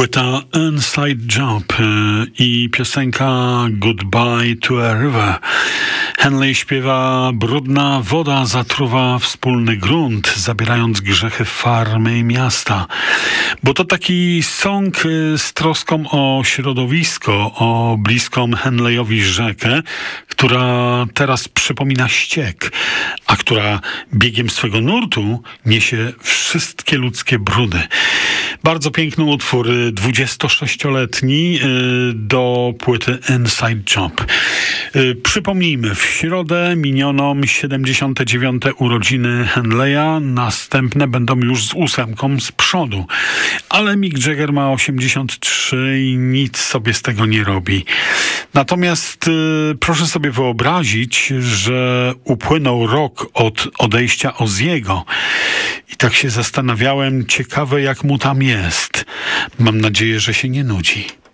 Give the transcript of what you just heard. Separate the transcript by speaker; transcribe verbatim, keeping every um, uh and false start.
Speaker 1: Płyta Inside Job i piosenka Goodbye to a River. Henley śpiewa: brudna woda zatruwa wspólny grunt, zabierając grzechy farmy i miasta. Bo to taki song z troską o środowisko, o bliską Henleyowi rzekę, która teraz przypomina ściek, a która biegiem swego nurtu niesie wszystkie ludzkie brudy. Bardzo piękny utwór, dwudziestosześcioletni, do płyty Inside Job. Przypomnijmy, w środę minioną siedemdziesiąte dziewiąte urodziny Henleya, następne będą już z ósemką z przodu. Ale Mick Jagger ma osiemdziesiąt trzy i nic sobie z tego nie robi. Natomiast y, proszę sobie wyobrazić, że upłynął rok od odejścia Ozzy'ego. I tak się zastanawiałem, ciekawe jak mu tam jest. Mam nadzieję, że się nie nudzi.